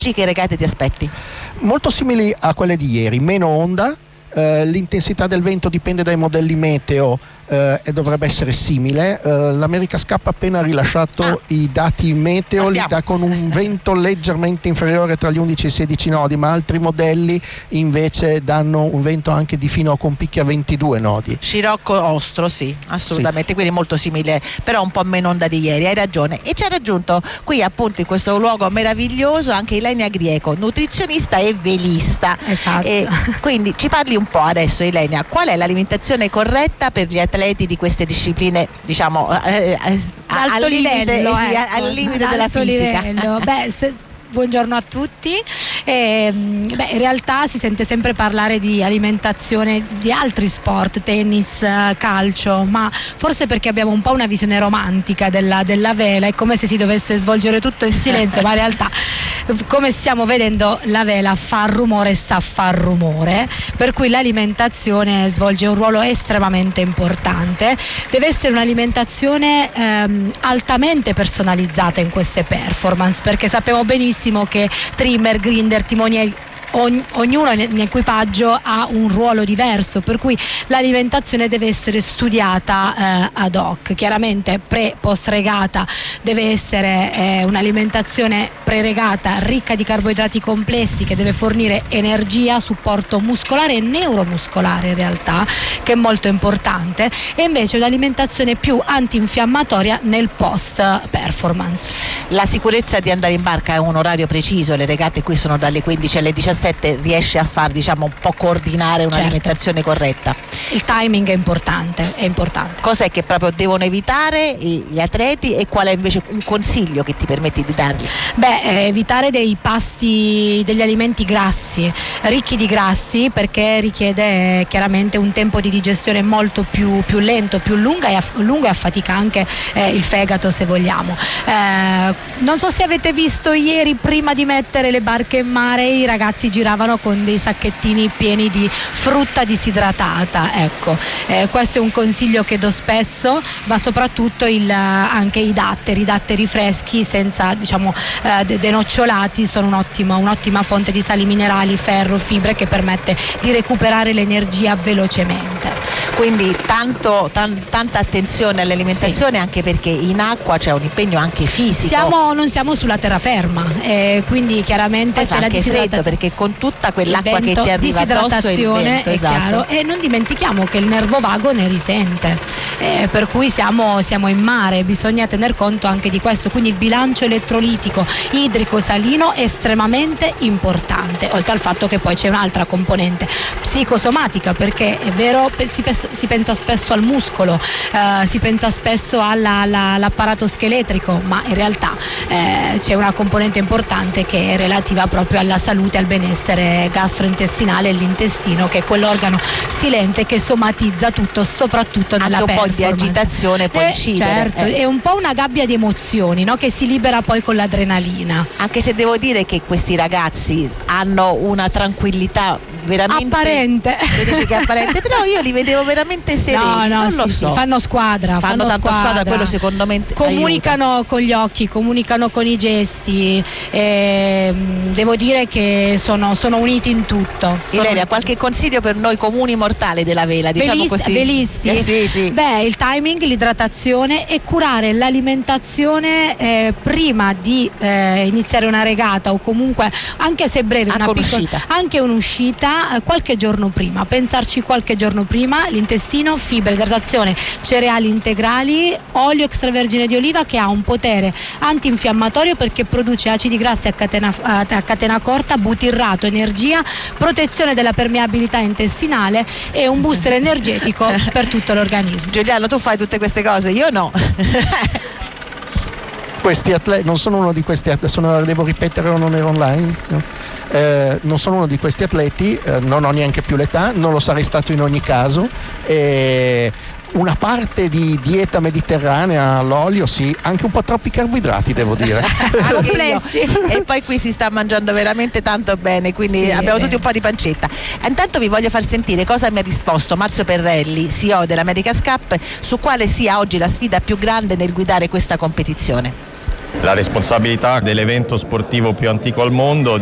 che regate ti aspetti? Molto simili a quelle di ieri, meno onda, l'intensità del vento dipende dai modelli meteo e dovrebbe essere simile. L'America's Cup ha appena rilasciato i dati meteo, li dà con un vento leggermente inferiore tra gli 11 e i 16 nodi, ma altri modelli invece danno un vento anche di fino a con picchi a 22 nodi. Scirocco Ostro, sì, assolutamente, sì. Quindi molto simile, però un po' meno onda di ieri, hai ragione. E ci ha raggiunto qui appunto in questo luogo meraviglioso anche Ilenia Grieco, nutrizionista e velista. Esatto. E quindi ci parli un po' adesso, Ilenia, qual è l'alimentazione corretta per gli atleti di queste discipline, diciamo al limite, al limite della fisica? Buongiorno a tutti. In realtà si sente sempre parlare di alimentazione di altri sport, tennis, calcio, ma forse perché abbiamo un po' una visione romantica della vela, è come se si dovesse svolgere tutto in silenzio, ma in realtà, come stiamo vedendo, la vela fa rumore e sa far rumore, per cui l'alimentazione svolge un ruolo estremamente importante. Deve essere un'alimentazione altamente personalizzata in queste performance, perché sappiamo benissimo che trimmer, grinder, timonieri, ognuno in equipaggio ha un ruolo diverso, per cui l'alimentazione deve essere studiata ad hoc. Chiaramente post regata deve essere un'alimentazione pre-regata ricca di carboidrati complessi, che deve fornire energia, supporto muscolare e neuromuscolare in realtà, che è molto importante, e invece un'alimentazione più antinfiammatoria nel post performance. La sicurezza di andare in barca è un orario preciso, le regate qui sono dalle 15 alle 17, riesce a far, diciamo, un po' coordinare un'alimentazione corretta? Il timing è importante. Cos'è che proprio devono evitare gli atleti e qual è invece un consiglio che ti permetti di dargli? Evitare dei pasti, degli alimenti grassi, ricchi di grassi, perché richiede chiaramente un tempo di digestione molto più lento, più lungo e affatica anche il fegato, se vogliamo. Non so se avete visto ieri, prima di mettere le barche in mare, i ragazzi giravano con dei sacchettini pieni di frutta disidratata. Ecco, questo è un consiglio che do spesso, ma soprattutto anche i datteri freschi senza, diciamo, denocciolati sono un'ottima fonte di sali minerali, ferro, fibre, che permette di recuperare l'energia velocemente. Quindi tanta attenzione all'alimentazione, sì, anche perché in acqua c'è un impegno anche fisico. Non siamo sulla terraferma, quindi chiaramente c'è la disidratazione, perché con tutta quell'acqua che ti arriva addosso il vento, è chiaro, e non dimentichiamo che il nervo vago ne risente, per cui siamo in mare, bisogna tener conto anche di questo, quindi il bilancio elettrolitico idrico salino è estremamente importante, oltre al fatto che poi c'è un'altra componente psicosomatica, perché è vero, si pensa spesso al muscolo, si pensa spesso all'apparato scheletrico, ma in realtà c'è una componente importante che è relativa proprio alla salute, al benessere gastrointestinale e l'intestino, che è quell'organo silente che somatizza tutto, soprattutto nella performance. Anche un po' di agitazione può incidere. Certo, è un po' una gabbia di emozioni, no? Che si libera poi con l'adrenalina. Anche se devo dire che questi ragazzi hanno una tranquillità veramente apparente. Dici che è apparente, però io li vedevo veramente sereni. Non lo so. Fanno squadra, fanno tanta squadra, quello secondo me comunicano aiuta. Con gli occhi, comunicano con i gesti, devo dire che sono uniti in tutto. Ilenia, qualche consiglio per noi comuni mortali della vela, diciamo così? Velisti? Sì. Il timing, l'idratazione e curare l'alimentazione prima di iniziare una regata, o comunque, anche se breve, anche un'uscita, qualche giorno prima, pensarci qualche giorno prima, l'intestino, fibre, idratazione, cereali integrali, olio extravergine di oliva, che ha un potere antinfiammatorio perché produce acidi grassi a catena corta, butirrato, energia, protezione della permeabilità intestinale e un booster energetico per tutto l'organismo. Giuliano, tu fai tutte queste cose, io no. Questi atleti, non sono uno di questi atleti, devo ripetere o non ero online? No. Non sono uno di questi atleti, non ho neanche più l'età, non lo sarei stato in ogni caso. Una parte di dieta mediterranea all'olio, sì, anche un po' troppi carboidrati, devo dire. E poi qui si sta mangiando veramente tanto bene, quindi sì, abbiamo tutti un po' di pancetta. Intanto vi voglio far sentire cosa mi ha risposto Marzio Perrelli, CEO dell'America's Cup, su quale sia oggi la sfida più grande nel guidare questa competizione. la responsabilità dell'evento sportivo più antico al mondo